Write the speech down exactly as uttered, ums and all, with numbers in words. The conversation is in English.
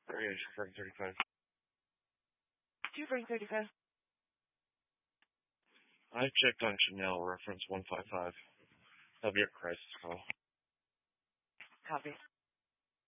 Variation Frank thirty-five. two Frank thirty-five. I checked on Chanel, reference one five five. That'll be a crisis call. Copy.